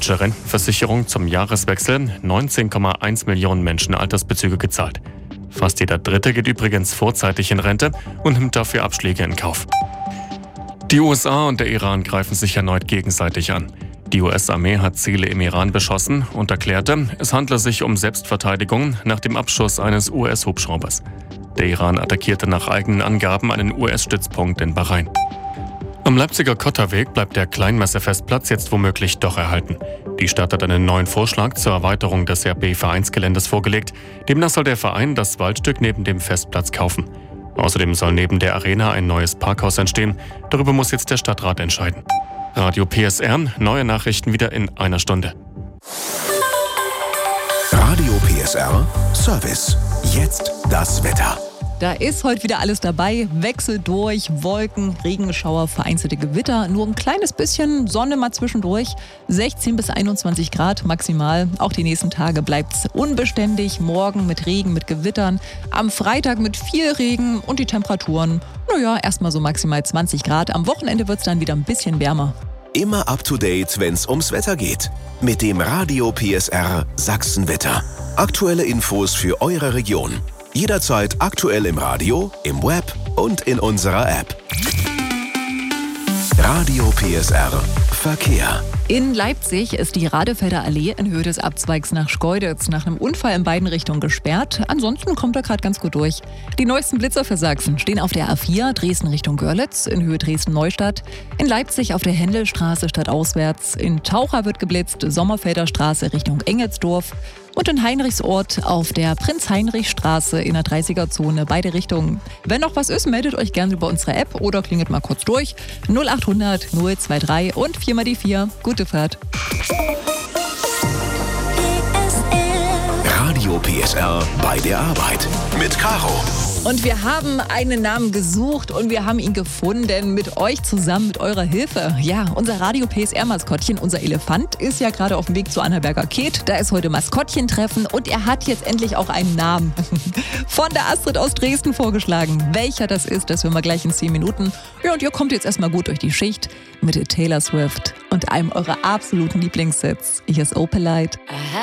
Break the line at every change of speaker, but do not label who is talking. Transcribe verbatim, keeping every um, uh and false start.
deutsche Rentenversicherung zum Jahreswechsel neunzehn Komma eins Millionen Menschen Altersbezüge gezahlt. Fast jeder Dritte geht übrigens vorzeitig in Rente und nimmt dafür Abschläge in Kauf. Die U S A und der Iran greifen sich erneut gegenseitig an. Die U S-Armee hat Ziele im Iran beschossen und erklärte, es handle sich um Selbstverteidigung nach dem Abschuss eines U S-Hubschraubers. Der Iran attackierte nach eigenen Angaben einen U S-Stützpunkt in Bahrain. Am Leipziger Kotterweg bleibt der Kleinmessefestplatz jetzt womöglich doch erhalten. Die Stadt hat einen neuen Vorschlag zur Erweiterung des R B-Vereinsgeländes vorgelegt. Demnach soll der Verein das Waldstück neben dem Festplatz kaufen. Außerdem soll neben der Arena ein neues Parkhaus entstehen. Darüber muss jetzt der Stadtrat entscheiden. Radio P S R, neue Nachrichten wieder in einer Stunde.
Radio P S R, Service. Jetzt das Wetter.
Da ist heute wieder alles dabei. Wechsel durch, Wolken, Regenschauer, vereinzelte Gewitter. Nur ein kleines bisschen Sonne mal zwischendurch. sechzehn bis einundzwanzig Grad maximal. Auch die nächsten Tage bleibt es unbeständig. Morgen mit Regen, mit Gewittern. Am Freitag mit viel Regen und die Temperaturen, naja, erstmal so maximal zwanzig Grad. Am Wochenende wird es dann wieder ein bisschen wärmer.
Immer up to date, wenn's ums Wetter geht. Mit dem Radio P S R Sachsenwetter. Aktuelle Infos für eure Region. Jederzeit aktuell im Radio, im Web und in unserer App. Radio P S R Verkehr.
In Leipzig ist die Radefelder Allee in Höhe des Abzweigs nach Schkeuditz nach einem Unfall in beiden Richtungen gesperrt. Ansonsten kommt er gerade ganz gut durch. Die neuesten Blitzer für Sachsen stehen auf der A vier Dresden Richtung Görlitz in Höhe Dresden-Neustadt. In Leipzig auf der Händelstraße stadtauswärts. In Taucher wird geblitzt, Sommerfelder Straße Richtung Engelsdorf. Und in Heinrichsort auf der Prinz-Heinrich-Straße in der dreißiger-Zone, beide Richtungen. Wenn noch was ist, meldet euch gerne über unsere App oder klingelt mal kurz durch. null acht hundert null zwei drei und vier mal die vier. Gute Fahrt.
Radio P S R bei der Arbeit mit Caro.
Und wir haben einen Namen gesucht und wir haben ihn gefunden mit euch zusammen, mit eurer Hilfe. Ja, unser Radio P S R-Maskottchen, unser Elefant, ist ja gerade auf dem Weg zu Annaberger Keet. Da ist heute Maskottchentreffen und er hat jetzt endlich auch einen Namen. Von der Astrid aus Dresden vorgeschlagen. Welcher das ist, das hören wir gleich in zehn Minuten. Ja, und ihr kommt jetzt erstmal gut durch die Schicht mit Taylor Swift und einem eurer absoluten Lieblingssets. Hier ist Opalite.